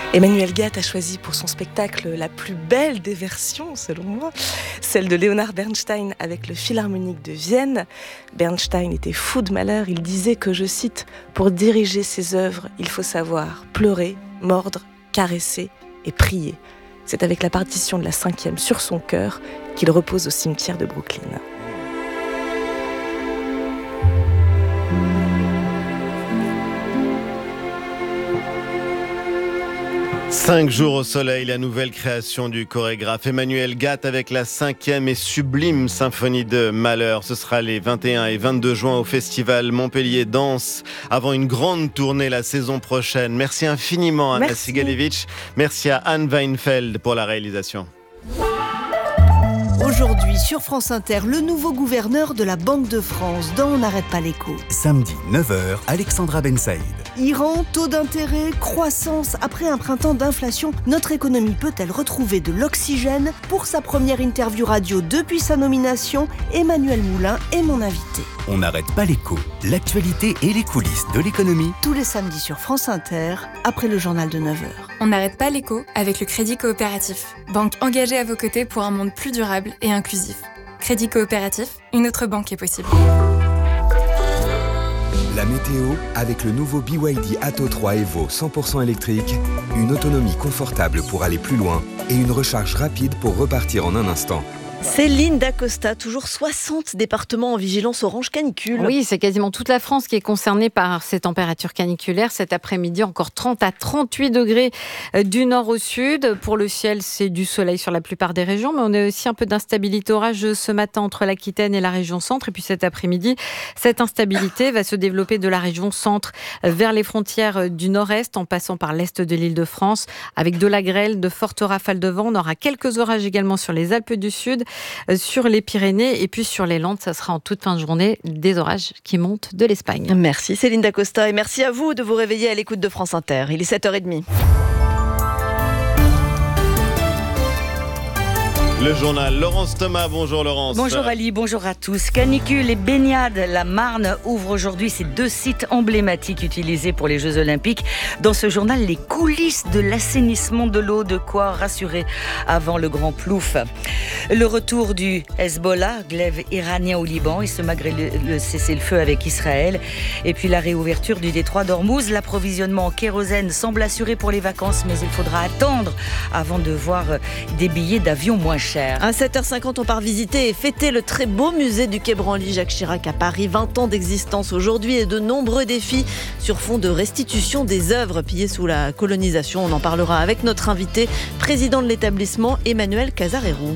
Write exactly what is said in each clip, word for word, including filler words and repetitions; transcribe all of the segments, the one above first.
Emmanuel Gatt a choisi pour son spectacle la plus belle des versions, selon moi, celle de Leonard Bernstein avec le Philharmonique de Vienne. Bernstein était fou de malheur, il disait que, je cite, « Pour diriger ses œuvres, il faut savoir pleurer, mordre, caresser et prier ». C'est avec la partition de la cinquième sur son cœur qu'il repose au cimetière de Brooklyn. Cinq jours au soleil, la nouvelle création du chorégraphe Emmanuel Gatt avec la cinquième et sublime symphonie de Malheur. Ce sera les vingt et un et vingt-deux juin au festival Montpellier Danse, avant une grande tournée la saison prochaine. Merci infiniment Anna Sigalevitch. Merci à Anne Weinfeld pour la réalisation. Aujourd'hui sur France Inter, le nouveau gouverneur de la Banque de France dans On n'arrête pas l'écho. Samedi neuf heures, Alexandra Ben Saïd. Iran, taux d'intérêt, croissance. Après un printemps d'inflation, notre économie peut-elle retrouver de l'oxygène? Pour sa première interview radio depuis sa nomination, Emmanuel Moulin est mon invité. On n'arrête pas l'écho. L'actualité et les coulisses de l'économie. Tous les samedis sur France Inter, après le journal de neuf heures. On n'arrête pas l'écho avec le Crédit Coopératif. Banque engagée à vos côtés pour un monde plus durable et inclusif. Crédit Coopératif, une autre banque est possible. La météo avec le nouveau B Y D Atto trois Evo cent pour cent électrique, une autonomie confortable pour aller plus loin et une recharge rapide pour repartir en un instant. Céline Dacosta, toujours soixante départements en vigilance orange canicule. Oui, c'est quasiment toute la France qui est concernée par ces températures caniculaires. Cet après-midi, encore trente à trente-huit degrés du nord au sud. Pour le ciel, c'est du soleil sur la plupart des régions, mais on a aussi un peu d'instabilité orageuse ce matin entre l'Aquitaine et la région centre. Et puis cet après-midi, cette instabilité va se développer de la région centre vers les frontières du nord-est, en passant par l'est de l'Île-de-France, avec de la grêle, de fortes rafales de vent. On aura quelques orages également sur les Alpes du Sud, sur les Pyrénées et puis sur les Landes. Ça sera en toute fin de journée des orages qui montent de l'Espagne. Merci Céline Dacosta et merci à vous de vous réveiller à l'écoute de France Inter. Il est sept heures trente. Le journal, Laurence Thomas, bonjour Laurence. Bonjour Ali, bonjour à tous. Canicule et baignade, la Marne ouvre aujourd'hui ces deux sites emblématiques utilisés pour les Jeux Olympiques. Dans ce journal, les coulisses de l'assainissement de l'eau, de quoi rassurer avant le grand plouf. Le retour du Hezbollah, glaive iranien au Liban, et ce malgré le, le cessez-le-feu avec Israël. Et puis la réouverture du détroit d'Ormuz. L'approvisionnement en kérosène semble assuré pour les vacances, mais il faudra attendre avant de voir des billets d'avion moins chers. À sept heures cinquante, on part visiter et fêter le très beau musée du Quai Branly Jacques Chirac à Paris. vingt ans d'existence aujourd'hui et de nombreux défis sur fond de restitution des œuvres pillées sous la colonisation. On en parlera avec notre invité, président de l'établissement, Emmanuel Casarero.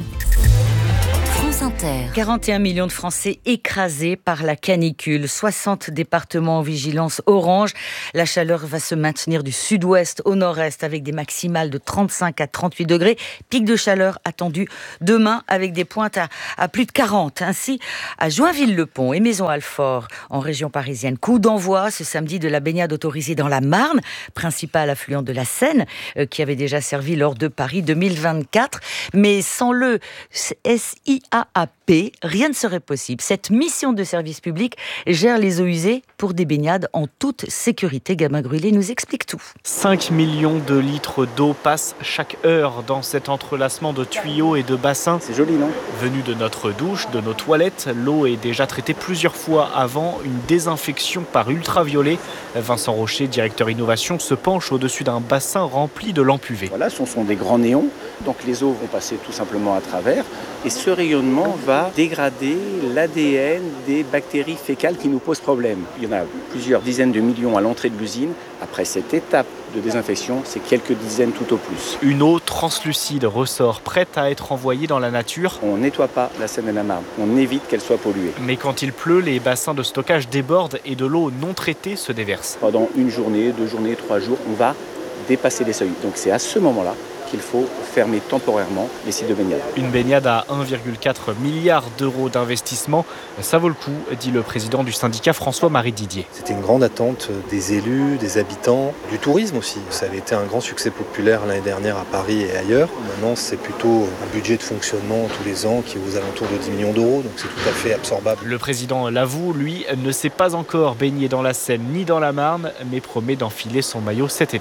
quarante et un millions de Français écrasés par la canicule. soixante départements en vigilance orange. La chaleur va se maintenir du sud-ouest au nord-est avec des maximales de trente-cinq à trente-huit degrés. Pic de chaleur attendu demain avec des pointes à, à plus de quarante. Ainsi, à Joinville-le-Pont et Maison-Alfort en région parisienne. Coup d'envoi ce samedi de la baignade autorisée dans la Marne, principal affluent de la Seine, euh, qui avait déjà servi lors de Paris deux mille vingt-quatre. Mais sans le S I A A P, rien ne serait possible. Cette mission de service public gère les eaux usées pour des baignades en toute sécurité. Gabin Grulé nous explique tout. cinq millions de litres d'eau passent chaque heure dans cet entrelacement de tuyaux et de bassins. C'est joli, non ? Venu de notre douche, de nos toilettes, l'eau est déjà traitée plusieurs fois avant une désinfection par ultraviolet. Vincent Rocher, directeur innovation, se penche au-dessus d'un bassin rempli de lampes U V. Voilà, ce sont des grands néons, donc les eaux vont passer tout simplement à travers et ce rayonnement va dégrader l'A D N des bactéries fécales qui nous posent problème. Il y en a plusieurs dizaines de millions à l'entrée de l'usine. Après cette étape de désinfection, c'est quelques dizaines tout au plus. Une eau translucide ressort, prête à être envoyée dans la nature. On ne nettoie pas la Seine et la Marne, on évite qu'elle soit polluée. Mais quand il pleut, les bassins de stockage débordent et de l'eau non traitée se déverse. Pendant une journée, deux journées, trois jours, on va dépasser les seuils. Donc c'est à ce moment-là qu'il faut fermer temporairement les sites de baignade. Une baignade à un virgule quatre milliard d'euros d'investissement, ça vaut le coup, dit le président du syndicat François-Marie Didier. C'était une grande attente des élus, des habitants, du tourisme aussi. Ça avait été un grand succès populaire l'année dernière à Paris et ailleurs. Maintenant, c'est plutôt un budget de fonctionnement tous les ans qui est aux alentours de dix millions d'euros, donc c'est tout à fait absorbable. Le président l'avoue, lui, ne s'est pas encore baigné dans la Seine ni dans la Marne, mais promet d'enfiler son maillot cet été.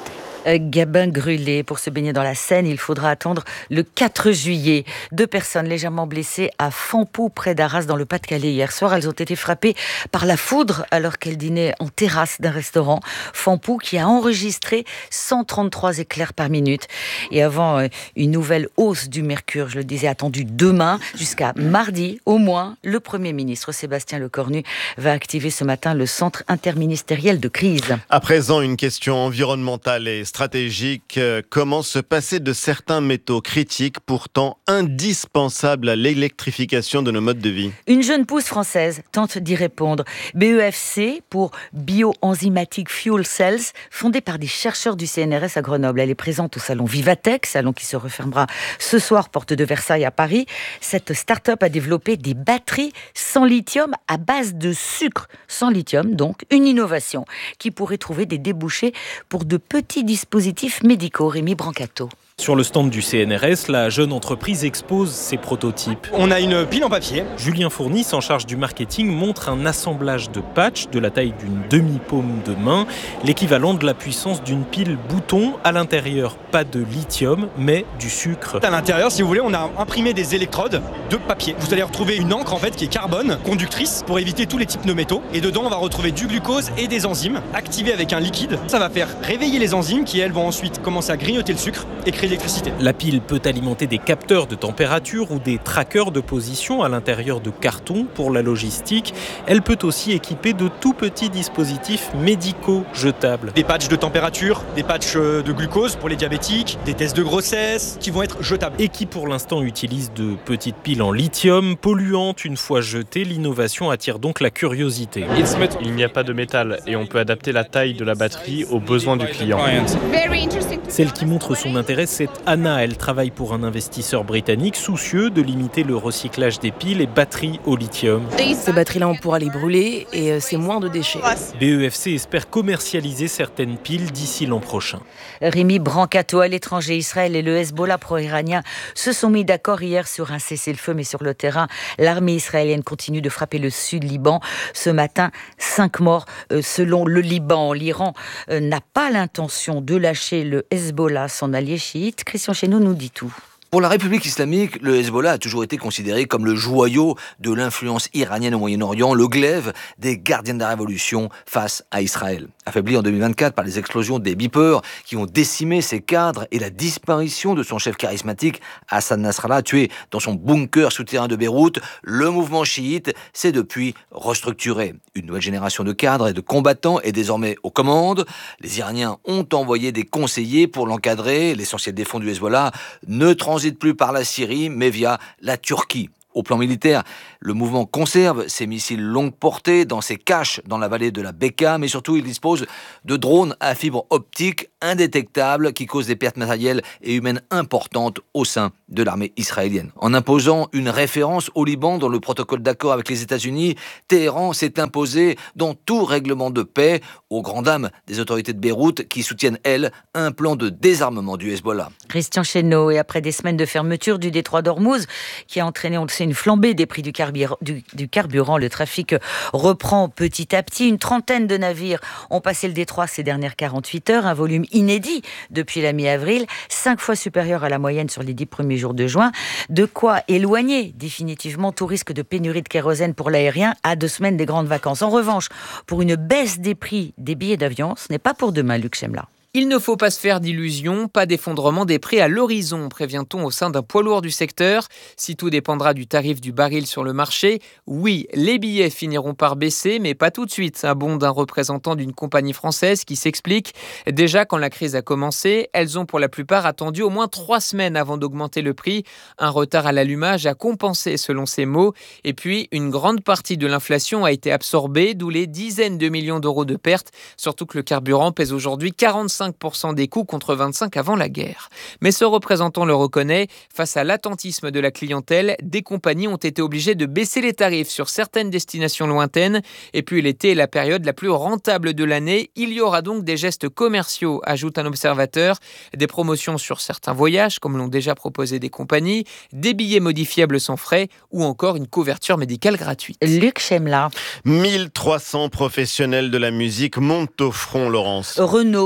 Gabin Grulé. Pour se baigner dans la Seine, il faudra attendre le quatre juillet. Deux personnes légèrement blessées à Fampoux, près d'Arras, dans le Pas-de-Calais. Hier soir, elles ont été frappées par la foudre alors qu'elles dînaient en terrasse d'un restaurant. Fampoux qui a enregistré cent trente-trois éclairs par minute. Et avant une nouvelle hausse du mercure, je le disais, attendue demain, jusqu'à mardi au moins, le Premier ministre Sébastien Lecornu va activer ce matin le centre interministériel de crise. À présent, une question environnementale et stratégique. Comment se passer de certains métaux critiques pourtant indispensables à l'électrification de nos modes de vie ? Une jeune pousse française tente d'y répondre. B E F C pour Bioenzymatic Fuel Cells, fondée par des chercheurs du C N R S à Grenoble. Elle est présente au salon Vivatech, salon qui se refermera ce soir, porte de Versailles à Paris. Cette start-up a développé des batteries sans lithium à base de sucre. Sans lithium, donc, une innovation qui pourrait trouver des débouchés pour de petits dispositifs médicaux. Rémi Brancato. Sur le stand du C N R S, la jeune entreprise expose ses prototypes. On a une pile en papier. Julien Fournis, en charge du marketing, montre un assemblage de patchs de la taille d'une demi-paume de main, l'équivalent de la puissance d'une pile bouton. À l'intérieur, pas de lithium, mais du sucre. À l'intérieur, si vous voulez, on a imprimé des électrodes de papier. Vous allez retrouver une encre en fait qui est carbone, conductrice, pour éviter tous les types de métaux. Et dedans, on va retrouver du glucose et des enzymes activés avec un liquide. Ça va faire réveiller les enzymes qui, elles, vont ensuite commencer à grignoter le sucre et créer l'électricité. La pile peut alimenter des capteurs de température ou des trackers de position à l'intérieur de cartons pour la logistique. Elle peut aussi équiper de tout petits dispositifs médicaux jetables. Des patchs de température, des patchs de glucose pour les diabétiques, des tests de grossesse qui vont être jetables. Et qui pour l'instant utilisent de petites piles en lithium, polluantes une fois jetées. L'innovation attire donc la curiosité. Il n'y a pas de métal et on peut adapter la taille de la batterie aux besoins du client. Celle qui montre son intérêt, c'est Anna. Elle travaille pour un investisseur britannique soucieux de limiter le recyclage des piles et batteries au lithium. Ces batteries-là, on pourra les brûler et c'est moins de déchets. B E F C espère commercialiser certaines piles d'ici l'an prochain. Rémi Brancato. À l'étranger, Israël et le Hezbollah pro-iranien se sont mis d'accord hier sur un cessez-le-feu, mais sur le terrain, l'armée israélienne continue de frapper le sud Liban. Ce matin, cinq morts euh, selon le Liban. L'Iran euh, n'a pas l'intention de lâcher le Hezbollah, son allié chiite. Christian Chesneau nous dit tout. Pour la République islamique, le Hezbollah a toujours été considéré comme le joyau de l'influence iranienne au Moyen-Orient, le glaive des gardiens de la révolution face à Israël. Affaibli en deux mille vingt-quatre par les explosions des beepers qui ont décimé ses cadres et la disparition de son chef charismatique, Hassan Nasrallah, tué dans son bunker souterrain de Beyrouth, le mouvement chiite s'est depuis restructuré. Une nouvelle génération de cadres et de combattants est désormais aux commandes. Les Iraniens ont envoyé des conseillers pour l'encadrer. L'essentiel des fonds du Hezbollah ne transite plus par la Syrie, mais via la Turquie. Au plan militaire, le mouvement conserve ses missiles longue portée dans ses caches dans la vallée de la Beka, mais surtout il dispose de drones à fibre optique indétectables qui causent des pertes matérielles et humaines importantes au sein de l'armée israélienne. En imposant une référence au Liban dans le protocole d'accord avec les États-Unis, Téhéran s'est imposé dans tout règlement de paix, aux grandes dames des autorités de Beyrouth qui soutiennent, elles, un plan de désarmement du Hezbollah. Christian Chesneau. Et après des semaines de fermeture du détroit d'Ormuz, qui a entraîné, on le sait, une flambée des prix du carburant, du, du carburant, le trafic reprend petit à petit. Une trentaine de navires ont passé le détroit ces dernières quarante-huit heures, un volume inédit depuis la mi-avril, cinq fois supérieur à la moyenne sur les dix premiers jours de juin. De quoi éloigner définitivement tout risque de pénurie de kérosène pour l'aérien à deux semaines des grandes vacances. En revanche, pour une baisse des prix des billets d'avion, ce n'est pas pour demain, Luc Chemla. Il ne faut pas se faire d'illusions, pas d'effondrement des prix à l'horizon, prévient-on au sein d'un poids lourd du secteur. Si tout dépendra du tarif du baril sur le marché, oui, les billets finiront par baisser, mais pas tout de suite. Un bond d'un représentant d'une compagnie française qui s'explique. Déjà, quand la crise a commencé, elles ont pour la plupart attendu au moins trois semaines avant d'augmenter le prix. Un retard à l'allumage a compensé, selon ses mots. Et puis, une grande partie de l'inflation a été absorbée, d'où les dizaines de millions d'euros de pertes. Surtout que le carburant pèse aujourd'hui quarante-cinq pour cent des coûts contre vingt-cinq avant la guerre. Mais ce représentant le reconnaît, face à l'attentisme de la clientèle, des compagnies ont été obligées de baisser les tarifs sur certaines destinations lointaines. Et puis l'été est la période la plus rentable de l'année. Il y aura donc des gestes commerciaux, ajoute un observateur, des promotions sur certains voyages, comme l'ont déjà proposé des compagnies, des billets modifiables sans frais ou encore une couverture médicale gratuite. Luc Chemla. mille trois cents professionnels de la musique montent au front, Laurence. Renaud, Bernard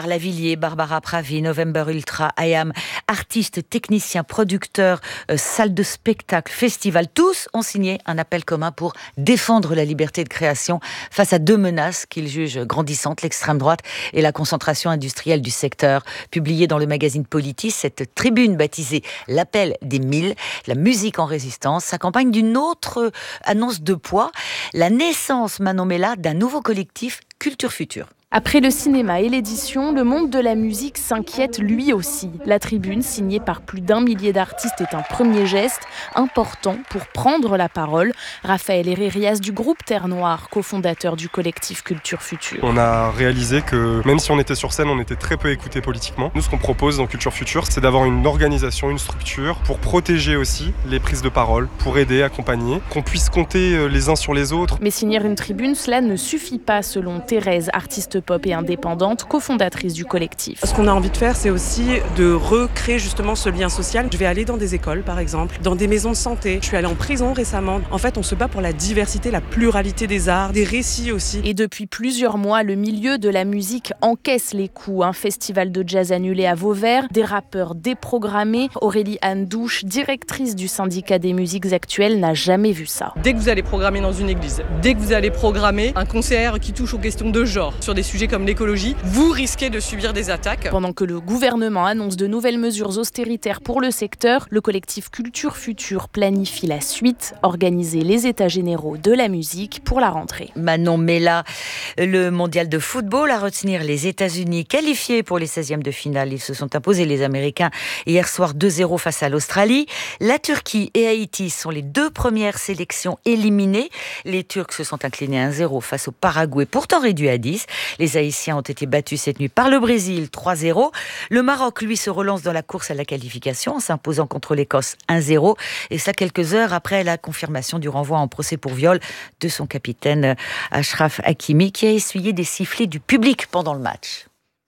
Lavillier, Barbara Pravi, November Ultra, I Am, artistes, techniciens, producteurs, euh, salles de spectacle, festivals, tous ont signé un appel commun pour défendre la liberté de création face à deux menaces qu'ils jugent grandissantes, l'extrême droite et la concentration industrielle du secteur. Publié dans le magazine Politis, cette tribune baptisée L'Appel des Mille, la musique en résistance, s'accompagne d'une autre annonce de poids, la naissance, Manon Mella, d'un nouveau collectif Culture Future. Après le cinéma et l'édition, le monde de la musique s'inquiète lui aussi. La tribune, signée par plus d'un millier d'artistes, est un premier geste important pour prendre la parole. Raphaël Herrerias du groupe Terre Noire, cofondateur du collectif Culture Future. On a réalisé que même si on était sur scène, on était très peu écoutés politiquement. Nous, ce qu'on propose dans Culture Future, c'est d'avoir une organisation, une structure pour protéger aussi les prises de parole, pour aider, accompagner, qu'on puisse compter les uns sur les autres. Mais signer une tribune, cela ne suffit pas selon Thérèse, artiste pop et indépendante, cofondatrice du collectif. Ce qu'on a envie de faire, c'est aussi de recréer justement ce lien social. Je vais aller dans des écoles, par exemple, dans des maisons de santé. Je suis allée en prison récemment. En fait, on se bat pour la diversité, la pluralité des arts, des récits aussi. Et depuis plusieurs mois, le milieu de la musique encaisse les coups. Un festival de jazz annulé à Vauvert, des rappeurs déprogrammés. Aurélie Anne Douche, directrice du syndicat des musiques actuelles, n'a jamais vu ça. Dès que vous allez programmer dans une église, dès que vous allez programmer un concert qui touche aux questions de genre, sur des sujets comme l'écologie, vous risquez de subir des attaques. Pendant que le gouvernement annonce de nouvelles mesures austéritaires pour le secteur, le collectif Culture Future planifie la suite, organiser les états généraux de la musique pour la rentrée. Manon Mella, le mondial de football à retenir, les États-Unis qualifiés pour les seizièmes de finale. Ils se sont imposés, les Américains, hier soir deux zéro face à l'Australie. La Turquie et Haïti sont les deux premières sélections éliminées. Les Turcs se sont inclinés un zéro face au Paraguay, pourtant réduit à dix. Les Haïtiens ont été battus cette nuit par le Brésil trois zéro. Le Maroc, lui, se relance dans la course à la qualification en s'imposant contre l'Écosse un zéro. Et ça, quelques heures après la confirmation du renvoi en procès pour viol de son capitaine Achraf Hakimi, qui a essuyé des sifflets du public pendant le match.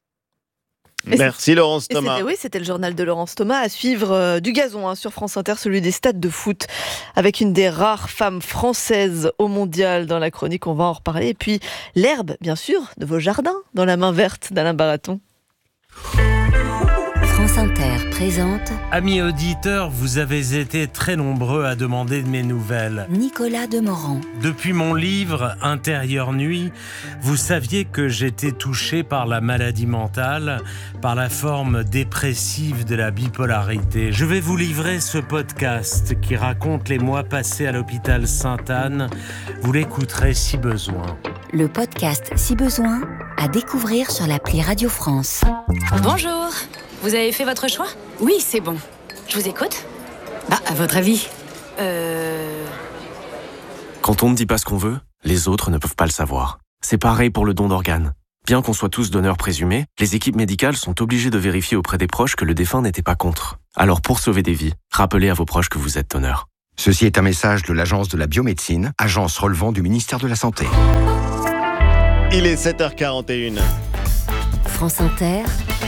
Merci Laurence Thomas. C'était, oui, c'était le journal de Laurence Thomas à suivre euh, du gazon hein, sur France Inter, celui des stades de foot, avec une des rares femmes françaises au mondial dans la chronique, on va en reparler. Et puis l'herbe, bien sûr, de vos jardins, dans la main verte d'Alain Baraton. France Inter présente. Amis auditeurs, vous avez été très nombreux à demander de mes nouvelles. Nicolas Demorand. Depuis mon livre Intérieure nuit, vous saviez que j'étais touché par la maladie mentale, par la forme dépressive de la bipolarité. Je vais vous livrer ce podcast qui raconte les mois passés à l'hôpital Sainte-Anne. Vous l'écouterez si besoin. Le podcast Si besoin, à découvrir sur l'appli Radio France. Bonjour. Vous avez fait votre choix ? Oui, c'est bon. Je vous écoute ? Bah, à votre avis ? Euh... Quand on ne dit pas ce qu'on veut, les autres ne peuvent pas le savoir. C'est pareil pour le don d'organes. Bien qu'on soit tous donneurs présumés, les équipes médicales sont obligées de vérifier auprès des proches que le défunt n'était pas contre. Alors pour sauver des vies, rappelez à vos proches que vous êtes donneur. Ceci est un message de l'Agence de la biomédecine, agence relevant du ministère de la Santé. Il est sept heures quarante et une. France Inter,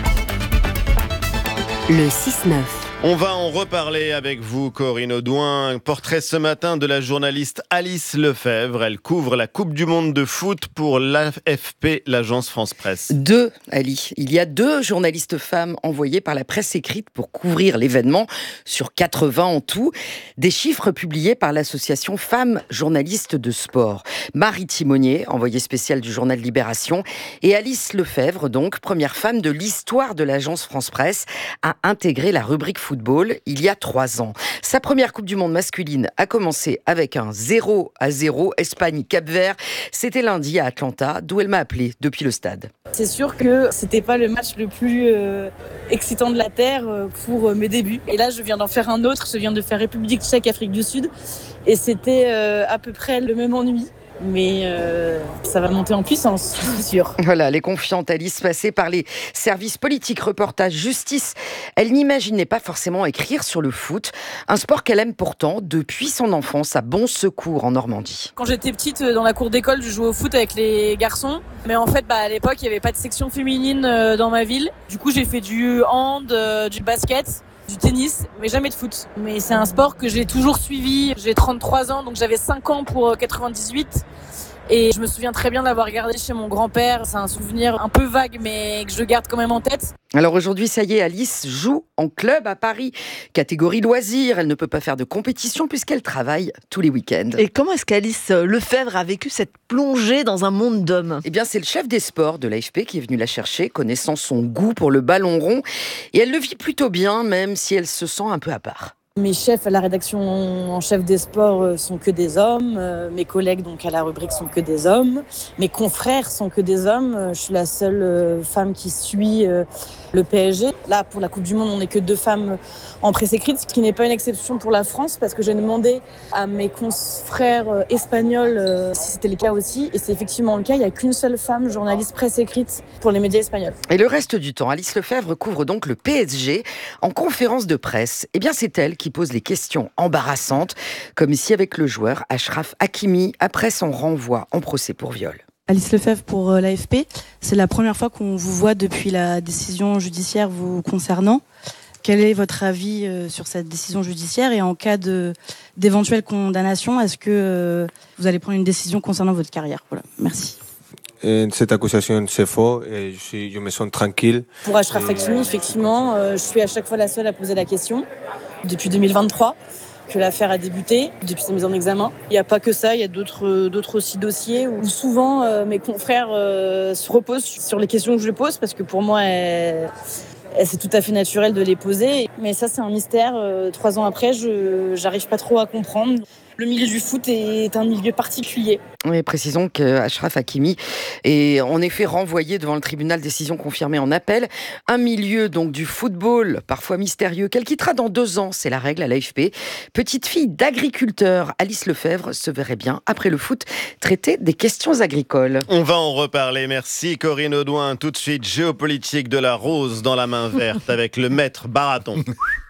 le six neuf. On va en reparler avec vous, Corinne Audouin. Portrait ce matin de la journaliste Alice Lefebvre. Elle couvre la Coupe du Monde de foot pour l'A F P, l'agence France Presse. Deux, Ali. Il y a deux journalistes femmes envoyées par la presse écrite pour couvrir l'événement, sur quatre-vingts en tout. Des chiffres publiés par l'association Femmes Journalistes de Sport. Marie Timonier, envoyée spéciale du journal Libération, et Alice Lefebvre, donc première femme de l'histoire de l'agence France Presse, à intégrer la rubrique foot. Football, il y a trois ans. Sa première Coupe du Monde masculine a commencé avec un zéro à zéro Espagne-Cap-Vert. C'était lundi à Atlanta, d'où elle m'a appelé depuis le stade. C'est sûr que c'était pas le match le plus euh, excitant de la Terre euh, pour euh, mes débuts. Et là, je viens d'en faire un autre. Je viens de faire République tchèque, Afrique du Sud. Et c'était euh, à peu près le même ennui. Mais euh, ça va monter en puissance, c'est sûr. Voilà, les confiantes Alice, passées par les services politiques, reportages, justice. Elle n'imaginait pas forcément écrire sur le foot, un sport qu'elle aime pourtant depuis son enfance à Bon Secours en Normandie. Quand j'étais petite, dans la cour d'école, je jouais au foot avec les garçons. Mais en fait, bah, à l'époque, il n'y avait pas de section féminine dans ma ville. Du coup, j'ai fait du hand, du basket, du tennis, mais jamais de foot. Mais c'est un sport que j'ai toujours suivi. J'ai trente-trois ans, donc j'avais cinq ans pour quatre-vingt-dix-huit. Et je me souviens très bien d'avoir regardé chez mon grand-père. C'est un souvenir un peu vague, mais que je garde quand même en tête. Alors aujourd'hui, ça y est, Alice joue en club à Paris. Catégorie loisirs, elle ne peut pas faire de compétition puisqu'elle travaille tous les week-ends. Et comment est-ce qu'Alice Lefebvre a vécu cette plongée dans un monde d'hommes ? Eh bien, c'est le chef des sports de l'A F P qui est venu la chercher, connaissant son goût pour le ballon rond. Et elle le vit plutôt bien, même si elle se sent un peu à part. Mes chefs à la rédaction en chef des sports sont que des hommes. Mes collègues donc à la rubrique sont que des hommes. Mes confrères sont que des hommes. Je suis la seule femme qui suit le P S G. Là, pour la Coupe du Monde, on n'est que deux femmes en presse écrite, ce qui n'est pas une exception pour la France, parce que j'ai demandé à mes confrères espagnols si c'était le cas aussi. Et c'est effectivement le cas. Il n'y a qu'une seule femme journaliste presse écrite pour les médias espagnols. Et le reste du temps, Alice Lefebvre couvre donc le P S G en conférence de presse. Eh bien, c'est elle qui pose les questions embarrassantes, comme ici avec le joueur Achraf Hakimi, après son renvoi en procès pour viol. Alice Lefebvre pour l'A F P, c'est la première fois qu'on vous voit depuis la décision judiciaire vous concernant. Quel est votre avis sur cette décision judiciaire et en cas de, d'éventuelle condamnation, est-ce que euh, vous allez prendre une décision concernant votre carrière ? Voilà, merci. Cette accusation, c'est faux et je, suis, je me sens tranquille. Pour Achraf Hakimi, effectivement, euh, je suis à chaque fois la seule à poser la question. Depuis deux mille vingt-trois, que l'affaire a débuté, depuis sa mise en examen. Il n'y a pas que ça, il y a d'autres, d'autres aussi dossiers où souvent euh, mes confrères euh, se reposent sur les questions que je pose, parce que pour moi, elles, elles, c'est tout à fait naturel de les poser. Mais ça, c'est un mystère. Euh, trois ans après, je n'arrive pas trop à comprendre. Le milieu du foot est un milieu particulier. Oui, précisons qu'Achraf Hakimi est en effet renvoyé devant le tribunal, décision confirmée en appel. Un milieu donc du football, parfois mystérieux, qu'elle quittera dans deux ans, c'est la règle à l'A F P. Petite fille d'agriculteur, Alice Lefebvre se verrait bien, après le foot, traiter des questions agricoles. On va en reparler, merci Corinne Audouin. Tout de suite, géopolitique de la rose dans la main verte avec le maître Baraton.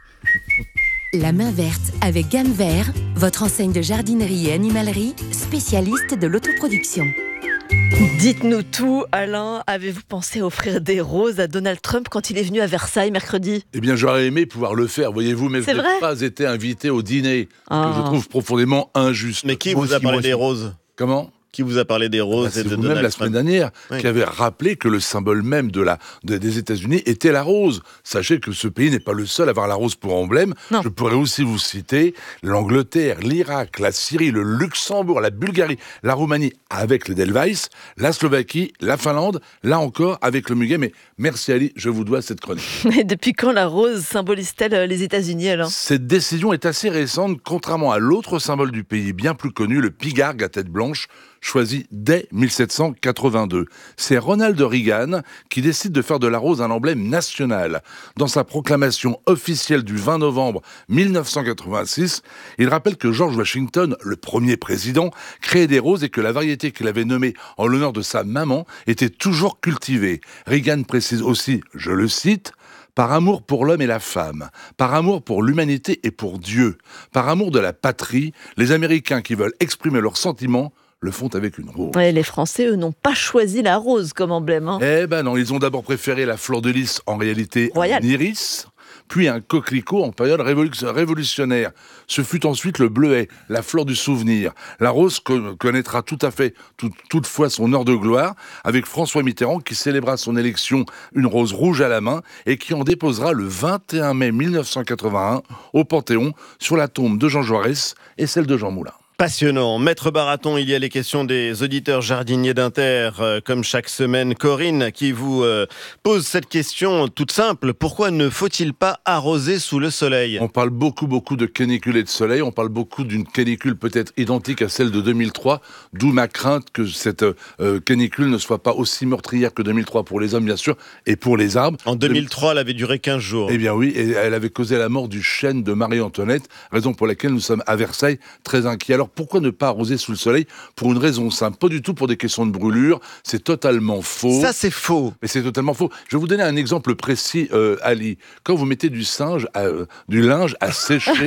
La main verte avec Gamme Vert, votre enseigne de jardinerie et animalerie, spécialiste de l'autoproduction. Dites-nous tout, Alain. Avez-vous pensé à offrir des roses à Donald Trump quand il est venu à Versailles mercredi ? Eh bien, j'aurais aimé pouvoir le faire, voyez-vous, mais C'est je n'ai vrai pas été invité au dîner, Ah. que je trouve profondément injuste. Mais qui Moi vous a aussi, parlé moi des aussi. roses ? Comment ? Qui vous a parlé des roses Ah, et c'est de vous-même Donald la Trump semaine dernière Oui. qui avait rappelé que le symbole même de la, de- des États-Unis était la rose. Sachez que ce pays n'est pas le seul à avoir la rose pour emblème. Je pourrais aussi vous citer l'Angleterre, l'Irak, la Syrie, le Luxembourg, la Bulgarie, la Roumanie avec le Delweiss, la Slovaquie, la Finlande, là encore avec le muguet. Mais merci Ali, je vous dois cette chronique. Mais depuis quand la rose symbolise-t-elle euh, les États-Unis, Alain ? Cette décision est assez récente, contrairement à l'autre symbole du pays bien plus connu, le pigargue à tête blanche, choisi dès mille sept cent quatre-vingt-deux. C'est Ronald Reagan qui décide de faire de la rose un emblème national. Dans sa proclamation officielle du vingt novembre mille neuf cent quatre-vingt-six, il rappelle que George Washington, le premier président, créait des roses et que la variété qu'il avait nommée en l'honneur de sa maman était toujours cultivée. Reagan précise aussi, je le cite, par amour pour l'homme et la femme, par amour pour l'humanité et pour Dieu, par amour de la patrie, les Américains qui veulent exprimer leurs sentiments le font avec une rose. Ouais, les Français, eux, n'ont pas choisi la rose comme emblème. Hein. Eh ben non, ils ont d'abord préféré la fleur de lys, en réalité Royal. un iris, puis un coquelicot en période révolu- révolutionnaire. Ce fut ensuite le bleuet, la fleur du souvenir. La rose co- connaîtra tout à fait, tout- toutefois son heure de gloire, avec François Mitterrand qui célébra son élection une rose rouge à la main et qui en déposera le vingt et un mai mille neuf cent quatre-vingt-un au Panthéon sur la tombe de Jean Jaurès et celle de Jean Moulin. Passionnant. Maître Baraton, il y a les questions des auditeurs jardiniers d'Inter, euh, comme chaque semaine. Corinne, qui vous euh, pose cette question toute simple. Pourquoi ne faut-il pas arroser sous le soleil ? On parle beaucoup, beaucoup de canicule et de soleil. On parle beaucoup d'une canicule peut-être identique à celle de deux mille trois, d'où ma crainte que cette euh, canicule ne soit pas aussi meurtrière que deux mille trois pour les hommes, bien sûr, et pour les arbres. En deux mille trois, elle avait duré quinze jours. Eh bien oui, et elle avait causé la mort du chêne de Marie-Antoinette, raison pour laquelle nous sommes à Versailles très inquiets. Alors pourquoi ne pas arroser sous le soleil ? Pour une raison simple, pas du tout pour des questions de brûlure, c'est totalement faux. Ça, c'est faux. Mais c'est totalement faux. Je vais vous donner un exemple précis, euh, Ali. Quand vous mettez du singe, à, euh, du linge à sécher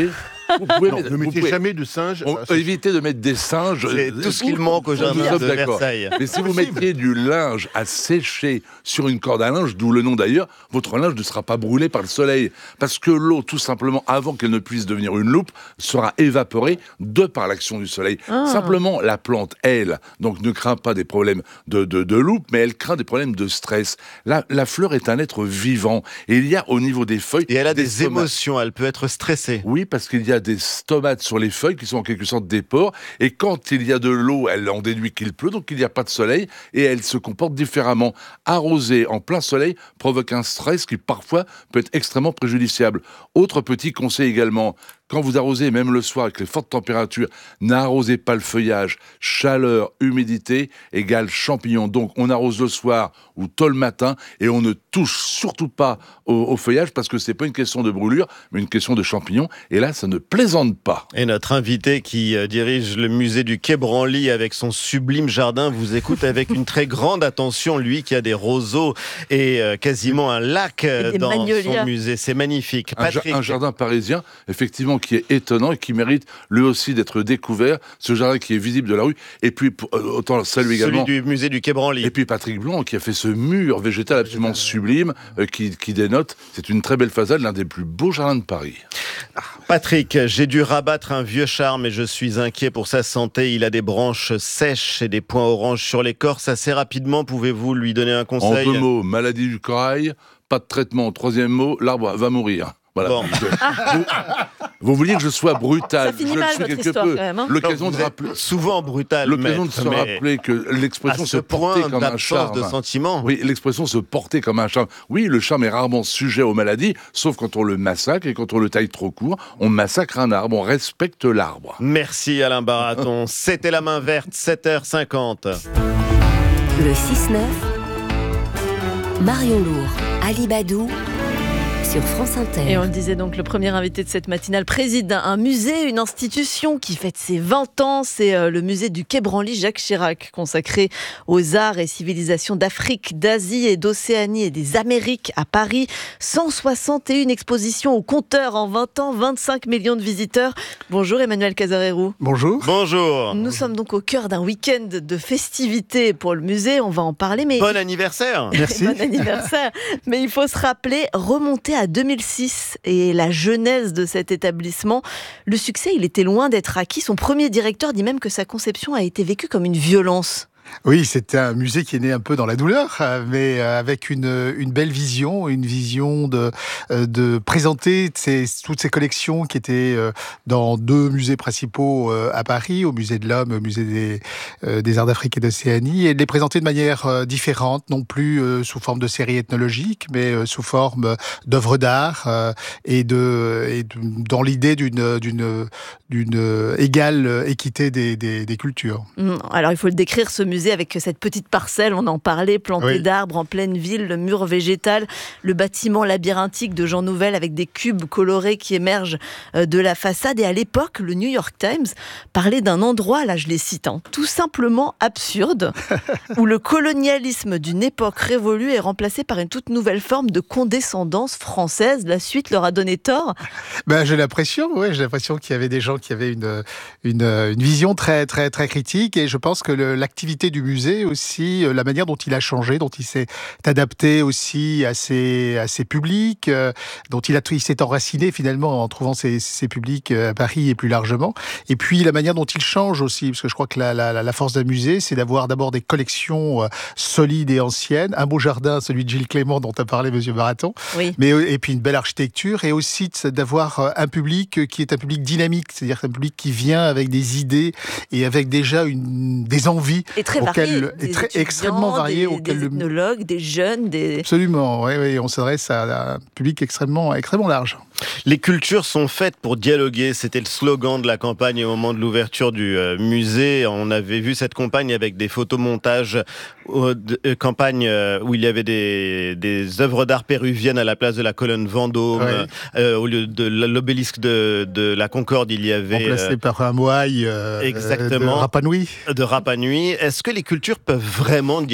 Vous pouvez non, mettre, ne vous mettez pouvez, jamais de singes. on, c'est... évitez de mettre des singes. C'est tout ce qu'il manque au jardin de Versailles. Mais si vous mettiez du linge à sécher sur une corde à linge, d'où le nom d'ailleurs, votre linge ne sera pas brûlé par le soleil. Parce que l'eau, tout simplement, avant qu'elle ne puisse devenir une loupe, sera évaporée de par l'action du soleil. Ah. Simplement, la plante, elle, donc ne craint pas des problèmes de, de, de loupe, mais elle craint des problèmes de stress. La, la fleur est un être vivant. Et il y a au niveau des feuilles... Et elle a des, des stomates. émotions, elle peut être stressée. Oui, parce qu'il y a des stomates sur les feuilles qui sont en quelque sorte des pores. Et quand il y a de l'eau, elle en déduit qu'il pleut, donc il n'y a pas de soleil. Et elle se comporte différemment. Arroser en plein soleil provoque un stress qui parfois peut être extrêmement préjudiciable. Autre petit conseil également, quand vous arrosez, même le soir, avec les fortes températures, n'arrosez pas le feuillage. Chaleur, humidité égale champignons. Donc, on arrose le soir ou tôt le matin et on ne touche surtout pas au, au feuillage parce que c'est pas une question de brûlure, mais une question de champignons. Et là, ça ne plaisante pas. Et notre invité qui euh, dirige le musée du Quai Branly avec son sublime jardin vous écoute avec une très grande attention. Lui qui a des roseaux et euh, quasiment un lac euh, dans magnolias. son musée. C'est magnifique. Un, ja- un jardin parisien, effectivement, qui est étonnant et qui mérite lui aussi d'être découvert. Ce jardin qui est visible de la rue. Et puis, pour, euh, autant saluer également... Celui du musée du Quai Branly. Et puis Patrick Blanc qui a fait ce mur végétal absolument sublime euh, qui, qui dénote. C'est une très belle façade, l'un des plus beaux jardins de Paris. Patrick, j'ai dû rabattre un vieux charme et je suis inquiet pour sa santé. Il a des branches sèches et des points oranges sur l'écorce. Assez rapidement, pouvez-vous lui donner un conseil ? En deux mots, maladie du corail, pas de traitement. Troisième mot, l'arbre va mourir. Voilà. Bon. vous, vous voulez que je sois brutal, Ça finit je mal, le suis votre quelque histoire, peu. quand même, hein. L'occasion Non, de vous rappeler, êtes souvent brutal, l'occasion maître, de se mais rappeler que l'expression à se ce portait point comme un d'absence charme. de sentiments. Oui, l'expression se portait comme un charme. Oui, le charme est rarement sujet aux maladies, sauf quand on le massacre et quand on le taille trop court. On massacre un arbre, on respecte l'arbre. Merci Alain Baraton. C'était La Main Verte, sept heures cinquante. Le six neuf, Marion Lourd, Ali Badou, sur France Inter. Et on le disait donc, le premier invité de cette matinale préside un musée, une institution qui fête ses vingt ans. C'est euh, le musée du Quai Branly Jacques Chirac, consacré aux arts et civilisations d'Afrique, d'Asie et d'Océanie et des Amériques à Paris. cent soixante et une expositions au compteur en vingt ans, vingt-cinq millions de visiteurs. Bonjour Emmanuel Casarero. Bonjour. Bonjour. Nous sommes donc au cœur d'un week-end de festivités pour le musée. On va en parler, mais... Bon anniversaire. Merci. Bon anniversaire. Mais il faut se rappeler, remonter à deux mille six et la genèse de cet établissement. Le succès, il était loin d'être acquis. Son premier directeur dit même que sa conception a été vécue comme une violence. Oui, c'était un musée qui est né un peu dans la douleur, mais avec une, une belle vision, une vision de, de présenter ces, toutes ces collections qui étaient dans deux musées principaux à Paris, au musée de l'Homme et au musée des, des Arts d'Afrique et d'Océanie, et de les présenter de manière différente, non plus sous forme de séries ethnologiques, mais sous forme d'œuvres d'art et, de, et de, dans l'idée d'une, d'une, d'une égale équité des, des, des cultures. Alors il faut le décrire, ce musée avec cette petite parcelle, on en parlait, plantée oui. d'arbres en pleine ville, le mur végétal, le bâtiment labyrinthique de Jean Nouvel avec des cubes colorés qui émergent de la façade. Et à l'époque, le New York Times parlait d'un endroit, là je les cite, hein, tout simplement absurde, où le colonialisme d'une époque révolue est remplacé par une toute nouvelle forme de condescendance française. La suite leur a donné tort. Ben, j'ai l'impression, ouais, j'ai l'impression qu'il y avait des gens qui avaient une, une, une vision très, très, très critique, et je pense que le, l'activité du musée aussi, la manière dont il a changé, dont il s'est adapté aussi à ses, à ses publics, euh, dont il, a, il s'est enraciné finalement en trouvant ses, ses publics à Paris et plus largement. Et puis la manière dont il change aussi, parce que je crois que la, la, la force d'un musée, c'est d'avoir d'abord des collections euh, solides et anciennes, un beau jardin, celui de Gilles Clément dont a parlé Monsieur Baraton, oui. mais, et puis une belle architecture, et aussi d'avoir un public qui est un public dynamique, c'est-à-dire un public qui vient avec des idées et avec déjà une, des envies. Et très varié, des très, extrêmement varié, des, des ethnologues, des jeunes, des... Absolument, oui, oui, on s'adresse à un public extrêmement, extrêmement large. Les cultures sont faites pour dialoguer, c'était le slogan de la campagne au moment de l'ouverture du euh, musée. On avait vu cette campagne avec des photomontages, euh, de, euh, campagne euh, où il y avait des, des œuvres d'art péruviennes à la place de la colonne Vendôme, ouais. euh, au lieu de l'obélisque de, de la Concorde, il y avait... Remplacé euh, par un moaï euh, exactement, de Rapa Nui. De Rapa Nui. Est-ce que les cultures peuvent vraiment dialoguer ?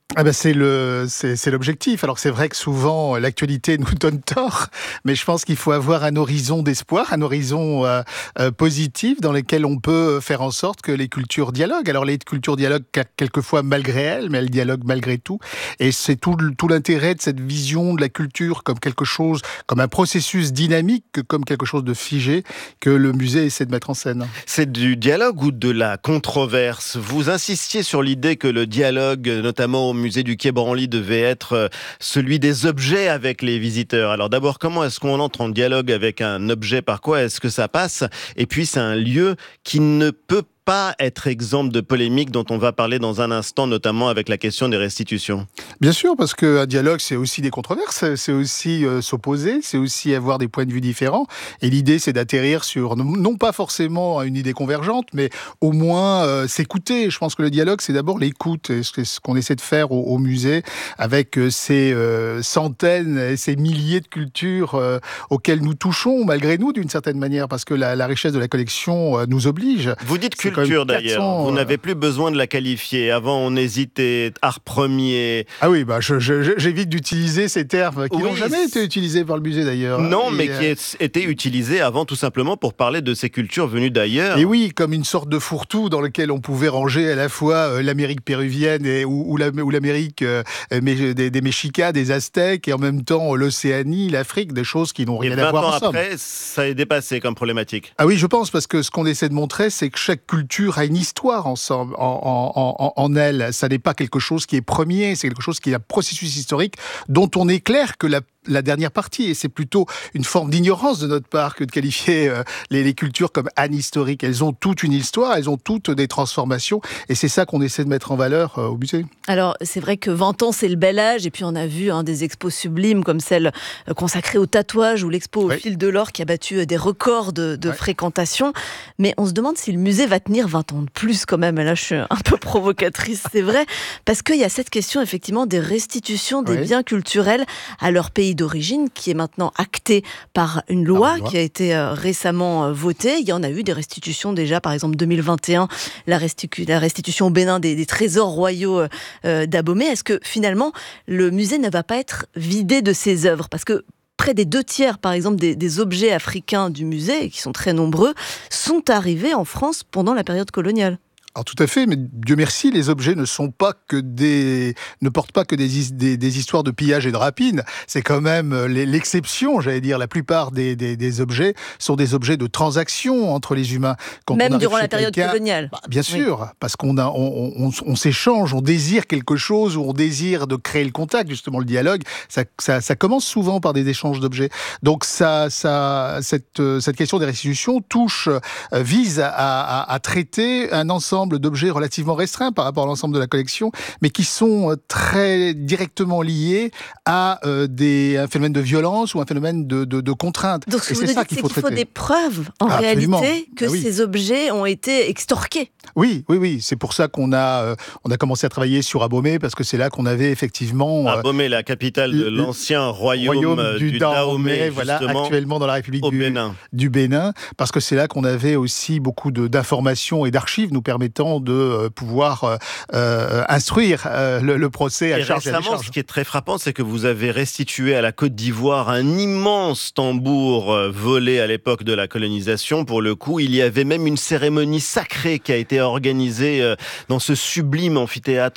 Ah ben c'est le c'est, c'est l'objectif. Alors c'est vrai que souvent l'actualité nous donne tort, mais je pense qu'il faut avoir un horizon d'espoir, un horizon euh, euh, positif dans lequel on peut faire en sorte que les cultures dialoguent. Alors les cultures dialoguent quelquefois malgré elles, mais elles dialoguent malgré tout. Et c'est tout tout l'intérêt de cette vision de la culture comme quelque chose, comme un processus dynamique, comme quelque chose de figé que le musée essaie de mettre en scène. C'est du dialogue ou de la controverse? Vous insistiez sur l'idée que le dialogue, notamment au musée du Quai Branly, devait être celui des objets avec les visiteurs. Alors d'abord, comment est-ce qu'on entre en dialogue avec un objet? Par quoi est-ce que ça passe? Et puis c'est un lieu qui ne peut pas être exemple de polémique dont on va parler dans un instant, notamment avec la question des restitutions. Bien sûr, parce qu'un dialogue, c'est aussi des controverses, c'est aussi euh, s'opposer, c'est aussi avoir des points de vue différents. Et l'idée, c'est d'atterrir sur, non pas forcément une idée convergente, mais au moins euh, s'écouter. Je pense que le dialogue, c'est d'abord l'écoute. Et c'est ce qu'on essaie de faire au, au musée, avec euh, ces euh, centaines et ces milliers de cultures euh, auxquelles nous touchons, malgré nous, d'une certaine manière, parce que la, la richesse de la collection euh, nous oblige. Vous dites culture. Culture d'ailleurs, vous n'avez plus besoin de la qualifier. Avant, on hésitait, art premier. Ah oui, bah je, je, j'évite d'utiliser ces termes qui oui, n'ont jamais été utilisés par le musée d'ailleurs. Non, et mais euh... qui étaient utilisés avant tout simplement pour parler de ces cultures venues d'ailleurs. Et oui, comme une sorte de fourre-tout dans lequel on pouvait ranger à la fois euh, l'Amérique péruvienne et, ou, ou, la, ou l'Amérique euh, mais, des, des Mexicas, des Aztèques, et en même temps l'Océanie, l'Afrique, des choses qui n'ont rien à voir ensemble. vingt ans après, ça est dépassé comme problématique. Ah oui, je pense, parce que ce qu'on essaie de montrer, c'est que chaque culture a une histoire ensemble, en, en, en, en elle. Ça n'est pas quelque chose qui est premier, c'est quelque chose qui est un processus historique dont on est clair que la la dernière partie, et c'est plutôt une forme d'ignorance de notre part que de qualifier euh, les, les cultures comme anhistoriques. Elles ont toute une histoire, elles ont toutes des transformations, et c'est ça qu'on essaie de mettre en valeur euh, au musée. Alors, c'est vrai que vingt ans, c'est le bel âge, et puis on a vu hein, des expos sublimes comme celle euh, consacrée au tatouage, ou l'expo au oui. fil de l'or qui a battu euh, des records de, de ouais. fréquentation, mais on se demande si le musée va tenir vingt ans de plus quand même, et là je suis un peu provocatrice, c'est vrai, parce qu'il y a cette question effectivement des restitutions des oui. biens culturels à leur pays d'origine qui est maintenant actée par une loi, par une loi. qui a été euh, récemment euh, votée. Il y en a eu des restitutions déjà, par exemple deux mille vingt et un, la, restitu- la restitution au Bénin des, des trésors royaux euh, d'Abomey. Est-ce que finalement le musée ne va pas être vidé de ses œuvres? Parce que près des deux tiers, par exemple, des, des objets africains du musée, et qui sont très nombreux, sont arrivés en France pendant la période coloniale. Alors tout à fait, mais Dieu merci, les objets ne sont pas que des, ne portent pas que des, des, des histoires de pillage et de rapine. C'est quand même l'exception, j'allais dire. La plupart des, des, des objets sont des objets de transaction entre les humains. Quand même durant la période coloniale. Bah, bien sûr, oui. parce qu'on a, on, on, on s'échange, on désire quelque chose, ou on désire de créer le contact, justement le dialogue. Ça, ça, ça commence souvent par des échanges d'objets. Donc ça, ça, cette, cette question des restitutions touche, vise à, à, à traiter un ensemble d'objets relativement restreints par rapport à l'ensemble de la collection, mais qui sont très directement liés à euh, des, un phénomène de violence ou un phénomène de, de, de contrainte. Donc, ce que vous dites, c'est qu'il faut des preuves, en ah, réalité, que ah, oui. ces objets ont été extorqués. Oui, oui, oui. C'est pour ça qu'on a, euh, on a commencé à travailler sur Abomey, parce que c'est là qu'on avait effectivement... Euh, Abomey, la capitale de l'ancien royaume, royaume du, du Dahomey, voilà, actuellement dans la République du Bénin. du Bénin, parce que c'est là qu'on avait aussi beaucoup de, d'informations et d'archives nous permettant de euh, pouvoir euh, instruire euh, le, le procès à et charge récemment, et à décharge. Ce qui est très frappant, c'est que vous avez restitué à la Côte d'Ivoire un immense tambour euh, volé à l'époque de la colonisation. Pour le coup, il y avait même une cérémonie sacrée qui a été organisée euh, dans ce sublime amphithéâtre